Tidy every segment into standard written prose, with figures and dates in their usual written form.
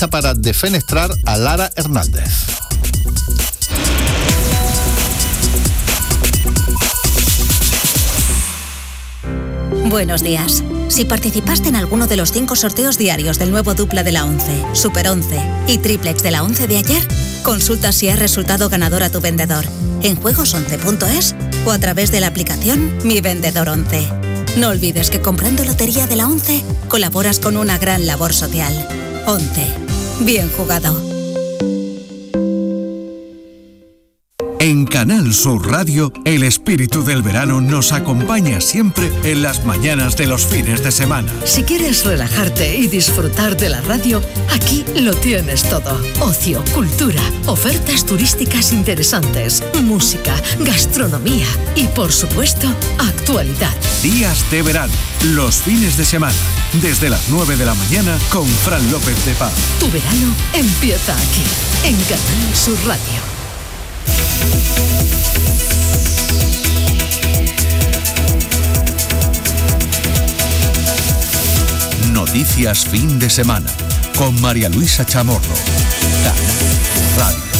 lista para defenestrar a Lara Hernández. Buenos días. Si participaste en alguno de los 5 sorteos diarios del nuevo dupla de la 11, Super 11 y triplex de la 11 de ayer, consulta si has resultado ganador a tu vendedor en juegos11.es o a través de la aplicación Mi Vendedor 11. No olvides que comprando lotería de la 11 colaboras con una gran labor social. 11. Bien jugado. En Canal Sur Radio, el espíritu del verano nos acompaña siempre en las mañanas de los fines de semana. Si quieres relajarte y disfrutar de la radio, aquí lo tienes todo. Ocio, cultura, ofertas turísticas interesantes, música, gastronomía y, por supuesto, actualidad. Días de verano, los fines de semana, desde las 9 de la mañana con Fran López de Paz. Tu verano empieza aquí, en Canal Sur Radio. Noticias fin de semana con María Luisa Chamorro. Canal Radio.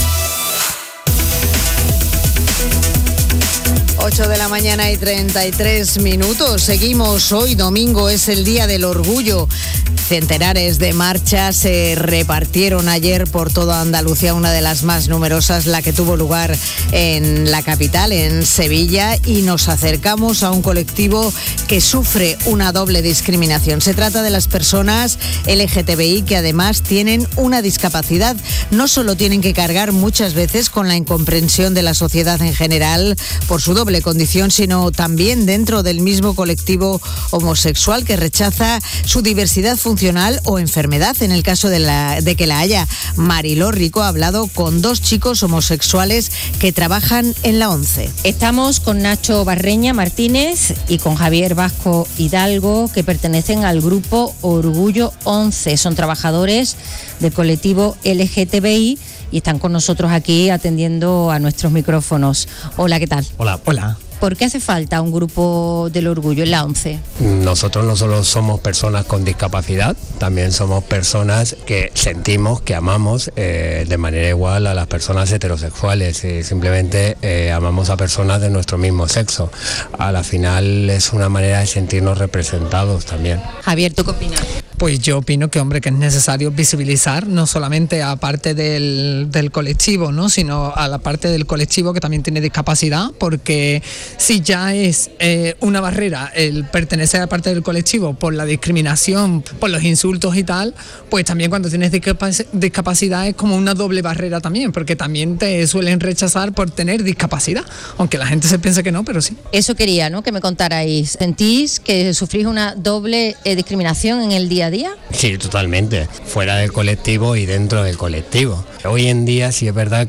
8 de la mañana y 33 minutos. Seguimos. Hoy domingo es el Día del Orgullo. Centenares de marchas se repartieron ayer por toda Andalucía, una de las más numerosas, la que tuvo lugar en la capital, en Sevilla, y nos acercamos a un colectivo que sufre una doble discriminación. Se trata de las personas LGTBI que además tienen una discapacidad. No solo tienen que cargar muchas veces con la incomprensión de la sociedad en general por su doble condición, sino también dentro del mismo colectivo homosexual que rechaza su diversidad funcional o enfermedad. En el caso de que la haya, Mariló Rico ha hablado con 2 chicos homosexuales que trabajan en la 11. Estamos con Nacho Barreña Martínez y con Javier Vasco Hidalgo, que pertenecen al grupo Orgullo 11. Son trabajadores del colectivo LGTBI y están con nosotros aquí atendiendo a nuestros micrófonos. Hola, ¿qué tal? Hola. ¿Por qué hace falta un grupo del orgullo en la 11? Nosotros no solo somos personas con discapacidad, también somos personas que sentimos, que amamos de manera igual a las personas heterosexuales. Simplemente amamos a personas de nuestro mismo sexo. A la final es una manera de sentirnos representados también. Javier, ¿tú qué opinas? Pues yo opino que es necesario visibilizar no solamente a parte del colectivo, ¿no?, sino a la parte del colectivo que también tiene discapacidad, porque si ya es una barrera el pertenecer a parte del colectivo por la discriminación, por los insultos y tal, pues también cuando tienes discapacidad es como una doble barrera también, porque también te suelen rechazar por tener discapacidad, aunque la gente se piensa que no, pero sí. Eso quería, ¿no?, que me contarais. ¿Sentís que sufrís una doble discriminación en el día a día? Sí, totalmente. Fuera del colectivo y dentro del colectivo. Hoy en día sí es verdad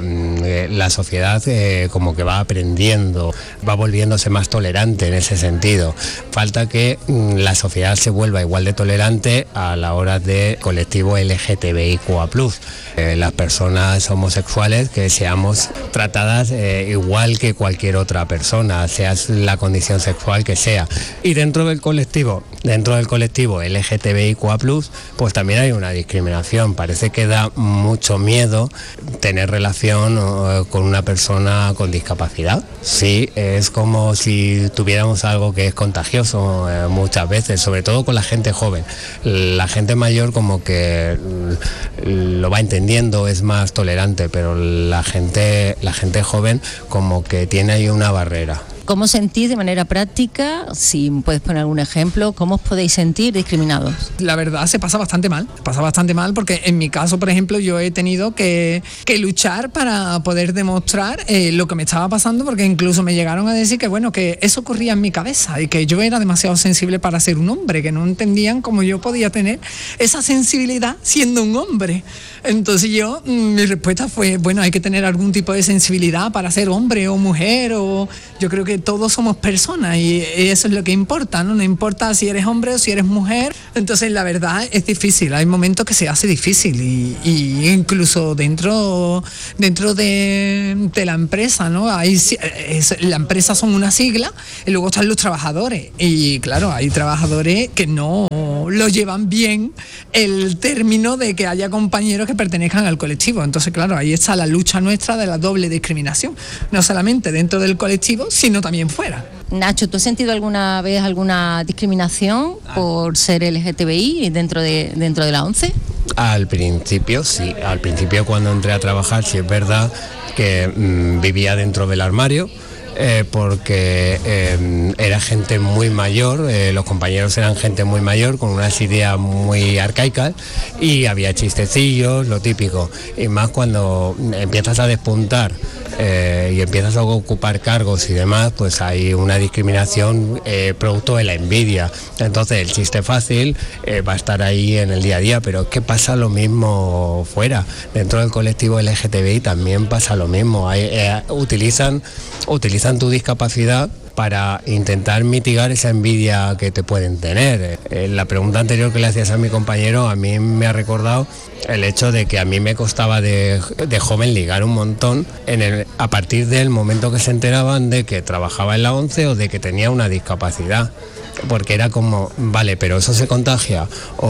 que la sociedad como que va aprendiendo, va volviéndose más tolerante en ese sentido. Falta que la sociedad se vuelva igual de tolerante a la hora de colectivo LGTBIQA+. Las personas homosexuales que seamos tratadas igual que cualquier otra persona, sea la condición sexual que sea. Y dentro del colectivo LGTBIQA+, pues también hay una discriminación. Parece que da mucho miedo tener relación con una persona con discapacidad. Sí, es como si tuviéramos algo que es contagioso muchas veces, sobre todo con la gente joven. La gente mayor como que lo va entendiendo, es más tolerante, pero la gente joven como que tiene ahí una barrera. ¿Cómo sentís de manera práctica? Si puedes poner algún ejemplo, ¿cómo os podéis sentir discriminados? La verdad se pasa bastante mal porque en mi caso, por ejemplo, yo he tenido que luchar para poder demostrar lo que me estaba pasando, porque incluso me llegaron a decir que bueno, que eso corría en mi cabeza y que yo era demasiado sensible para ser un hombre, que no entendían cómo yo podía tener esa sensibilidad siendo un hombre. Entonces mi respuesta fue, bueno, hay que tener algún tipo de sensibilidad para ser hombre o mujer, o yo creo que que todos somos personas y eso es lo que importa, ¿no? No importa si eres hombre o si eres mujer. Entonces la verdad es difícil, hay momentos que se hace difícil y incluso dentro de la empresa, ¿no? La empresa son una sigla y luego están los trabajadores y claro, hay trabajadores que no lo llevan bien el término de que haya compañeros que pertenezcan al colectivo. Entonces claro, ahí está la lucha nuestra de la doble discriminación, no solamente dentro del colectivo, sino también fuera. Nacho, ¿tú has sentido alguna vez alguna discriminación por ser LGTBI dentro de la ONCE? Al principio sí, al principio cuando entré a trabajar sí es verdad que vivía dentro del armario. Porque era gente muy mayor, los compañeros eran gente muy mayor con unas ideas muy arcaicas y había chistecillos, lo típico, y más cuando empiezas a despuntar y empiezas a ocupar cargos y demás, pues hay una discriminación producto de la envidia. Entonces el chiste fácil va a estar ahí en el día a día, pero es que pasa lo mismo fuera. Dentro del colectivo LGTBI también pasa lo mismo. Utilizan tu discapacidad para intentar mitigar esa envidia que te pueden tener. La pregunta anterior que le hacías a mi compañero a mí me ha recordado el hecho de que a mí me costaba de joven ligar un montón a partir del momento que se enteraban de que trabajaba en la ONCE o de que tenía una discapacidad, porque era como, vale, pero eso se contagia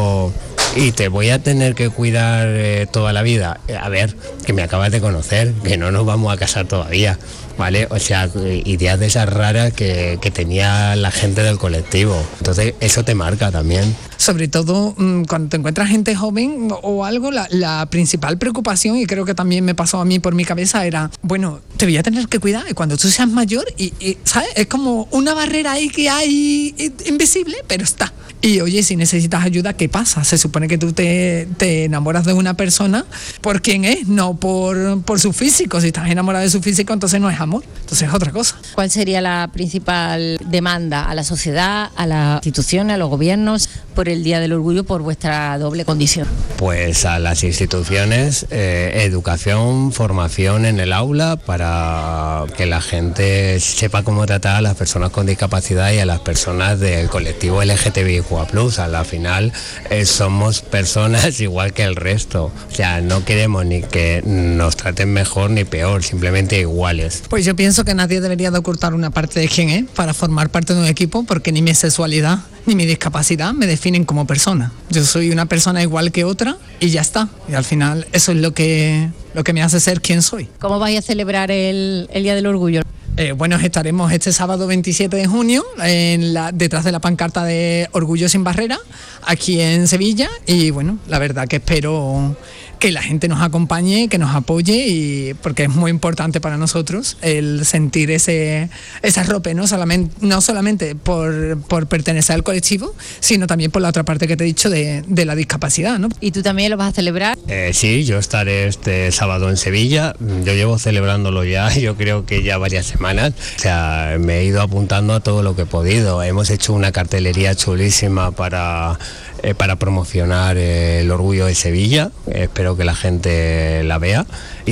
y te voy a tener que cuidar toda la vida. A ver, que me acabas de conocer, que no nos vamos a casar todavía, ¿vale? O sea, ideas de esas raras que tenía la gente del colectivo. Entonces, eso te marca también. Sobre todo cuando te encuentras gente joven o algo, la principal preocupación, y creo que también me pasó a mí por mi cabeza, era, bueno, te voy a tener que cuidar y cuando tú seas mayor, y ¿sabes? Es como una barrera ahí que hay invisible, pero está. Y oye, si necesitas ayuda, ¿qué pasa? Se supone que tú te enamoras de una persona por quién es, no por su físico. Si estás enamorado de su físico, entonces no es amor, entonces es otra cosa. ¿Cuál sería la principal demanda a la sociedad, a las instituciones, a los gobiernos por el Día del Orgullo, por vuestra doble condición? Pues a las instituciones, educación, formación en el aula para que la gente sepa cómo tratar a las personas con discapacidad y a las personas del colectivo LGTBIQ+. A la final somos personas igual que el resto, o sea, no queremos ni que nos traten mejor ni peor, simplemente iguales. Pues yo pienso que nadie debería de ocultar una parte de quién es para formar parte de un equipo, porque ni mi sexualidad ni mi discapacidad me definen como persona. Yo soy una persona igual que otra y ya está. Y al final eso es lo que me hace ser quien soy. ¿Cómo vais a celebrar el Día del Orgullo? Bueno, estaremos este sábado 27 de junio detrás de la pancarta de Orgullo sin Barrera, aquí en Sevilla, y bueno, la verdad que espero que la gente nos acompañe, que nos apoye, porque es muy importante para nosotros el sentir ese arrope, no solamente por pertenecer al colectivo, sino también por la otra parte que te he dicho de la discapacidad, ¿no? ¿Y tú también lo vas a celebrar? Sí, yo estaré este sábado en Sevilla. Yo llevo celebrándolo ya, yo creo que ya varias semanas. O sea, me he ido apuntando a todo lo que he podido. Hemos hecho una cartelería chulísima para promocionar el orgullo de Sevilla. Espero que la gente la vea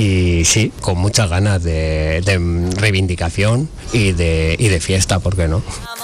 y sí, con muchas ganas de reivindicación y de fiesta, ¿por qué no?